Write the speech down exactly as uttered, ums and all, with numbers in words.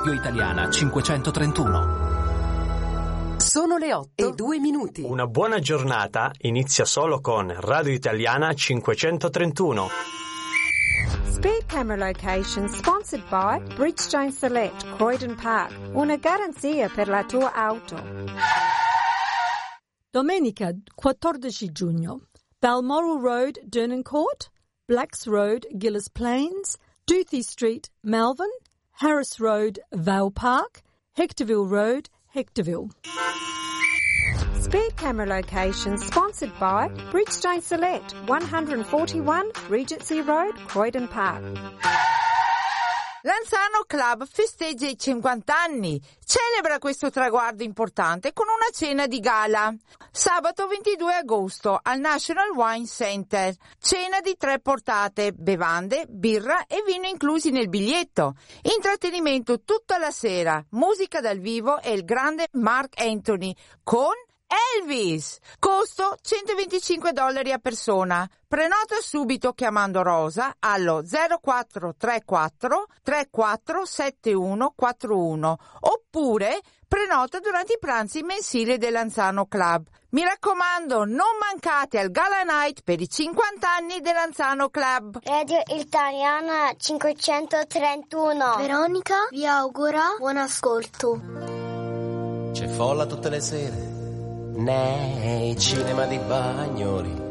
Radio Italiana cinquecentotrentuno. Sono le otto e due minuti. Una buona giornata inizia solo con Radio Italiana cinquecentotrentuno. Speed camera location sponsored by Bridgestone Select, Croydon Park. Una garanzia per la tua auto. Domenica quattordici giugno. Balmoral Road, Dernancourt, Blacks Road, Gillis Plains, Duthie Street, Malvern, Harris Road, Vale Park, Hectorville Road, Hectorville. Speed camera location sponsored by Bridgestone Select, one forty-one Regency Road, Croydon Park. Lanzano Club festeggia i cinquanta anni. Celebra questo traguardo importante con una cena di gala. Sabato ventidue agosto al National Wine Center. Cena di tre portate, bevande, birra e vino inclusi nel biglietto. Intrattenimento tutta la sera, musica dal vivo e il grande Mark Anthony con Elvis. Costo centoventicinque dollari a persona. Prenota subito chiamando Rosa allo zero quattro tre quattro tre quattro sette uno quattro uno oppure prenota durante i pranzi mensili dell'Anzano Club. Mi raccomando, non mancate al Gala Night per i cinquanta anni dell'Anzano Club. Radio Italiana cinquecentotrentuno. Veronica vi augura buon ascolto. C'è folla tutte le sere nei cinema di Bagnoli,